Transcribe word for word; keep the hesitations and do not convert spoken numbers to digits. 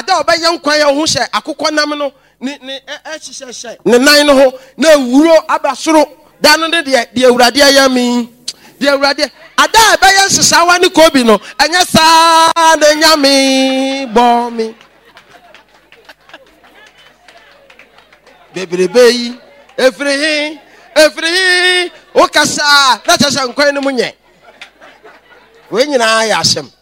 ada obaye nkwan ya ho hye akokɔ nam no ni ni ehyehyehye ne nan no ho na wuro abasoro da no de de awurade ayami de awurade ada ebaye hyesawa ni kobi no enya saa na nyame bɔ mi bebrebe yi efrihi efrihi o kasa na chasha nkwan no munye we nyina ya asem